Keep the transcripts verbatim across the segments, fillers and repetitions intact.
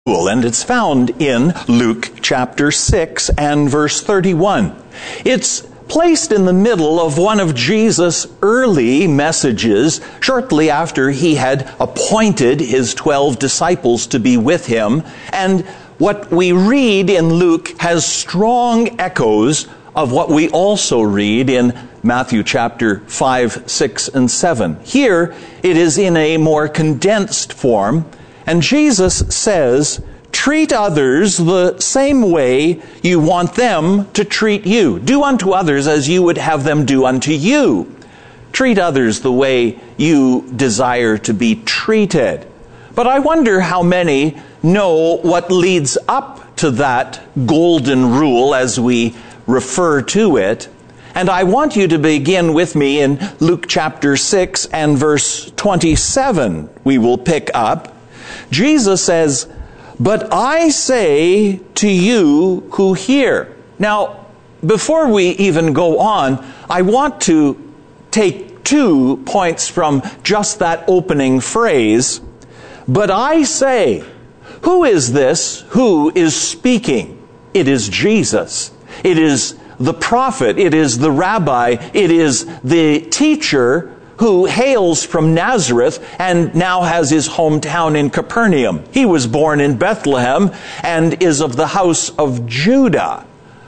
And it's found in Luke chapter six and verse thirty-one. It's placed in the middle of one of Jesus' early messages shortly after he had appointed his twelve disciples to be with him. And what we read in Luke has strong echoes of what we also read in Matthew chapter five, six, and seven. Here it is in a more condensed form. And Jesus says, treat others the same way you want them to treat you. Do unto others as you would have them do unto you. Treat others the way you desire to be treated. But I wonder how many know what leads up to that golden rule as we refer to it. And I want you to begin with me in Luke chapter six and verse twenty-seven. We will pick up. Jesus says, but I say to you who hear. Now, before we even go on, I want to take two points from just that opening phrase. But I say, who is this who is speaking? It is Jesus. It is the prophet. It is the rabbi. It is the teacher who hails from Nazareth and now has his hometown in Capernaum. He was born in Bethlehem and is of the house of Judah.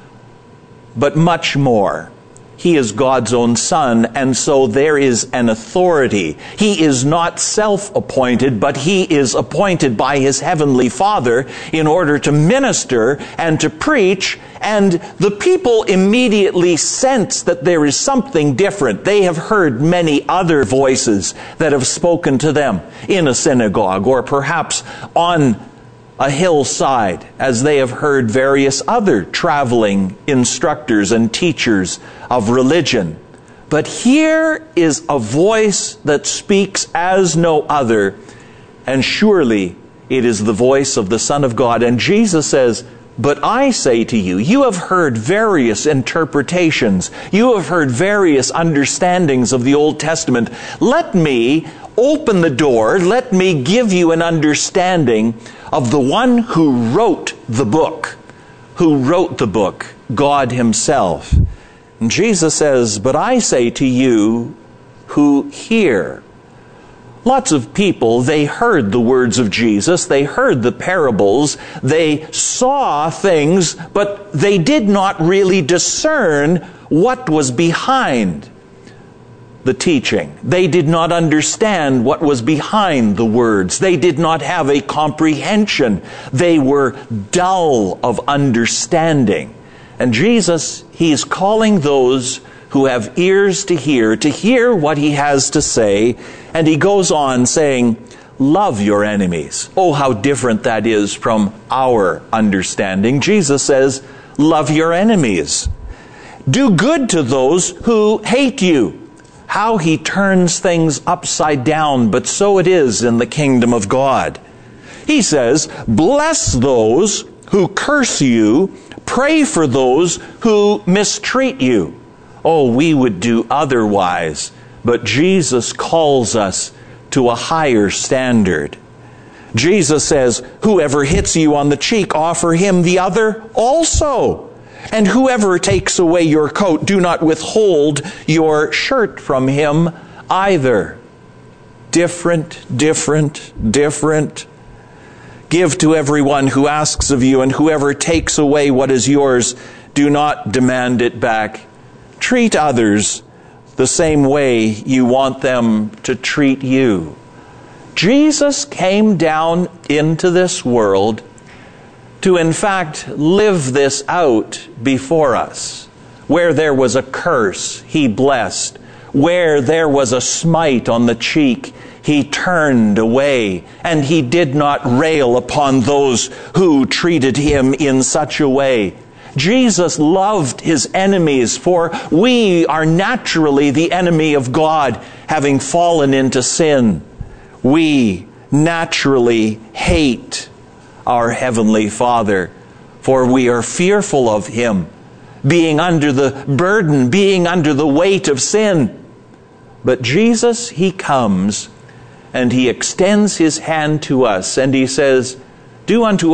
But much more. He is God's own son, and so there is an authority. He is not self-appointed, but he is appointed by his heavenly Father in order to minister and to preach, and the people immediately sense that there is something different. They have heard many other voices that have spoken to them in a synagogue or perhaps on a hillside, as they have heard various other traveling instructors and teachers of religion. But here is a voice that speaks as no other, and surely it is the voice of the Son of God. And Jesus says, but I say to you, you have heard various interpretations. You have heard various understandings of the Old Testament. Let me open the door. Let me give you an understanding of the one who wrote the book. Who wrote the book? God himself. And Jesus says, but I say to you who hear. Lots of people, they heard the words of Jesus, they heard the parables, they saw things, but they did not really discern what was behind the teaching. They did not understand what was behind the words. They did not have a comprehension. They were dull of understanding. And Jesus, he is calling those who have ears to hear, to hear what he has to say. And he goes on saying, love your enemies. Oh, how different that is from our understanding. Jesus says, love your enemies. Do good to those who hate you. How he turns things upside down, but so it is in the kingdom of God. He says, bless those who curse you, pray for those who mistreat you. Oh, we would do otherwise, but Jesus calls us to a higher standard. Jesus says, whoever hits you on the cheek, offer him the other also. And whoever takes away your coat, do not withhold your shirt from him either. Different, different, different. Give to everyone who asks of you, and whoever takes away what is yours, do not demand it back. Treat others the same way you want them to treat you. Jesus came down into this world to in fact live this out before us. Where there was a curse, he blessed. Where there was a smite on the cheek, he turned away, and he did not rail upon those who treated him in such a way. Jesus loved his enemies, for we are naturally the enemy of God, having fallen into sin. We naturally hate our Heavenly Father, for we are fearful of him, being under the burden, being under the weight of sin. But Jesus, he comes and he extends his hand to us and he says, Do unto